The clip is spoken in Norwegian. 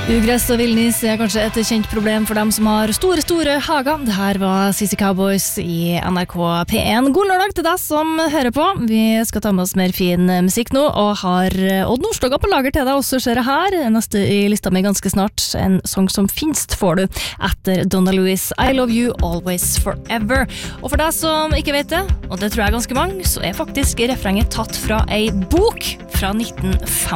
Ugress og villnis kanskje et kjent problem for dem som har store hager. Det her var CC Cowboys i NRK P1. God lørdag til deg som hører på. Vi skal ta med oss mer fin musikk nå, og har Odd Nordstoga på lager til deg også, ser jeg her. Neste i lista mi ganske snart. En sang som finst får du etter Donna Lewis, I Love You Always Forever. Og for deg som ikke vet det, og det tror jeg ganske mange, så faktisk refrenget tatt fra ei bok fra 1950.